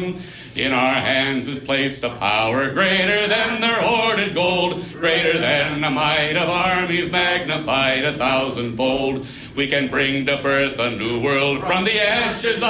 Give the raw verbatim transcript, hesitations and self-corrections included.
come. In our hands is placed a power greater than their hoarded gold, greater than the might of armies magnified a thousandfold. We can bring to birth a new world from the ashes of